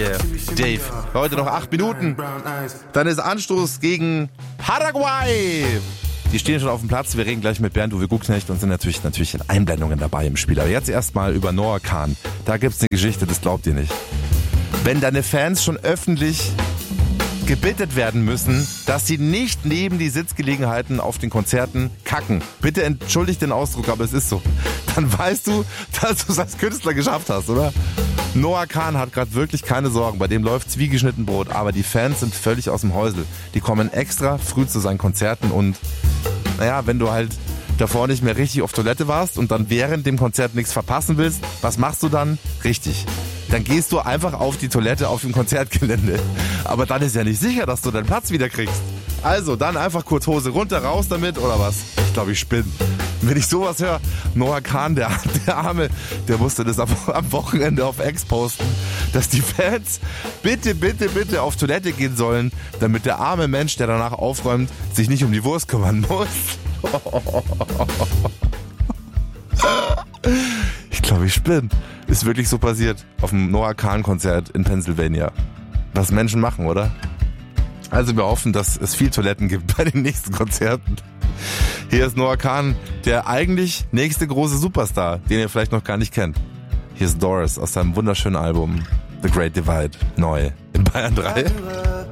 Yeah. Dave, heute noch 8 Minuten. Dann ist Anstoß gegen Paraguay. Die stehen schon auf dem Platz. Wir reden gleich mit Bernd Uwe Gucknecht und sind natürlich in Einblendungen dabei im Spiel. Aber jetzt erstmal über Noah Kahn. Da gibt's eine Geschichte, das glaubt ihr nicht. Wenn deine Fans schon öffentlich gebittet werden müssen, dass sie nicht neben die Sitzgelegenheiten auf den Konzerten kacken. Bitte entschuldigt den Ausdruck, aber es ist so. Dann weißt du, dass du es als Künstler geschafft hast, oder? Noah Kahn hat gerade wirklich keine Sorgen. Bei dem läuft's wie geschnitten Brot. Aber die Fans sind völlig aus dem Häusel. Die kommen extra früh zu seinen Konzerten und naja, wenn du halt davor nicht mehr richtig auf Toilette warst und dann während dem Konzert nichts verpassen willst, was machst du dann? Richtig. Dann gehst du einfach auf die Toilette auf dem Konzertgelände. Aber dann ist ja nicht sicher, dass du deinen Platz wieder kriegst. Also, dann einfach kurz Hose runter, raus damit, oder was? Ich glaube, ich spinne. Wenn ich sowas höre, Noah Kahn, der Arme, der musste das am Wochenende auf X posten, dass die Fans bitte auf Toilette gehen sollen, damit der arme Mensch, der danach aufräumt, sich nicht um die Wurst kümmern muss. Ich glaube, ich spinne. Ist wirklich so passiert auf dem Noah Kahn Konzert in Pennsylvania. Was Menschen machen, oder? Also wir hoffen, dass es viel Toiletten gibt bei den nächsten Konzerten. Hier ist Noah Kahn, der eigentlich nächste große Superstar, den ihr vielleicht noch gar nicht kennt. Hier ist Doris aus seinem wunderschönen Album The Great Divide, neu in Bayern 3.